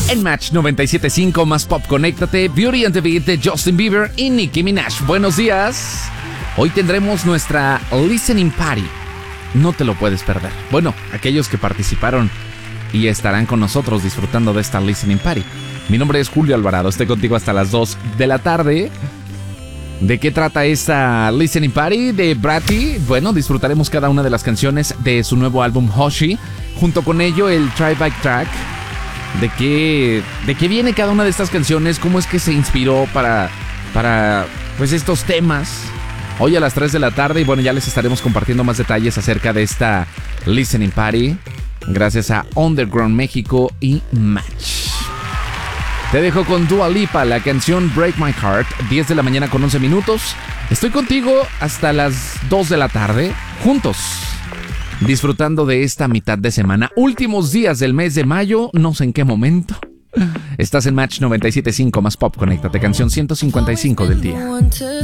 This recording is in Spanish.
En Match 97.5 más pop, conéctate. Beauty and the Beat de Justin Bieber y Nicki Minaj. Buenos días. Hoy tendremos nuestra Listening Party. No te lo puedes perder. Bueno, aquellos que participaron y estarán con nosotros disfrutando de esta Listening Party. Mi nombre es Julio Alvarado. Estoy contigo hasta las 2 de la tarde. ¿De qué trata esta Listening Party de Bratty? Bueno, disfrutaremos cada una de las canciones de su nuevo álbum Hoshi. Junto con ello, el Try Back Track. ¿De qué viene cada una de estas canciones? ¿Cómo es que se inspiró para pues estos temas? Hoy a las 3 de la tarde. Y bueno, ya les estaremos compartiendo más detalles acerca de esta Listening Party. Gracias a Underground México y Match. Te dejo con Dua Lipa, la canción Break My Heart. 10 de la mañana con 11 minutos. Estoy contigo hasta las 2 de la tarde. Juntos. Disfrutando de esta mitad de semana. Últimos días del mes de mayo. No sé en qué momento. Estás en Match 97.5 más pop. Conéctate. Canción 155 del día.